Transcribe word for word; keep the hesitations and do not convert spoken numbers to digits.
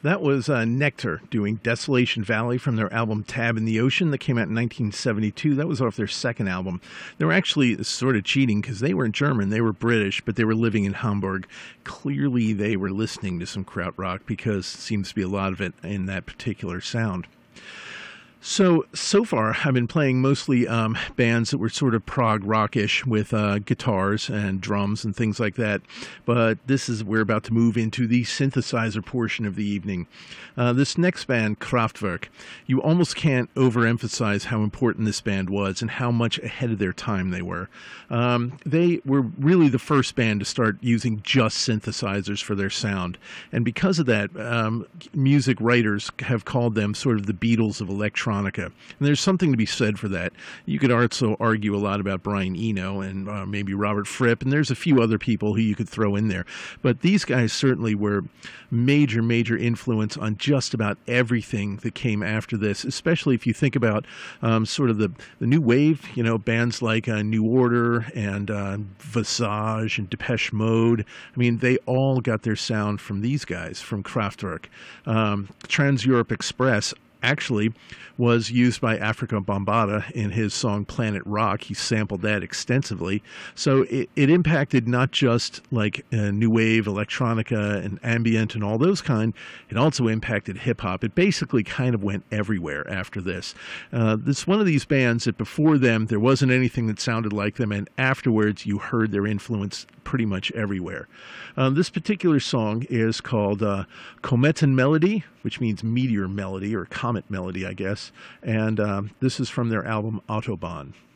That was uh, Nectar doing Desolation Valley from their album Tab in the Ocean that came out in nineteen seventy-two. That was off their second album. They were actually sort of cheating because they weren't German. They were British, but they were living in Hamburg. Clearly, they were listening to some krautrock because it seems to be a lot of it in that particular sound. So, so far, I've been playing mostly um, bands that were sort of prog rockish with uh, guitars and drums and things like that. But this is, we're about to move into the synthesizer portion of the evening. Uh, this next band, Kraftwerk, you almost can't overemphasize how important this band was and how much ahead of their time they were. Um, they were really the first band to start using just synthesizers for their sound. And because of that, um, music writers have called them sort of the Beatles of electronics. And there's something to be said for that. You could also argue a lot about Brian Eno and uh, maybe Robert Fripp, and there's a few other people who you could throw in there. But these guys certainly were major, major influence on just about everything that came after this, especially if you think about um, sort of the, the new wave, you know, bands like uh, New Order and uh, Visage and Depeche Mode. I mean, they all got their sound from these guys, from Kraftwerk. Um, Trans-Europe Express actually was used by Afrika Bambaataa in his song Planet Rock. He sampled that extensively. So it, it impacted not just like uh, new wave, electronica, and ambient and all those kind. It also impacted hip-hop. It basically kind of went everywhere after this. Uh, this is one of these bands that before them, there wasn't anything that sounded like them, and afterwards you heard their influence pretty much everywhere. Um, this particular song is called uh, Kometen Melody, which means meteor melody or comet melody, I guess. And um, this is from their album Autobahn.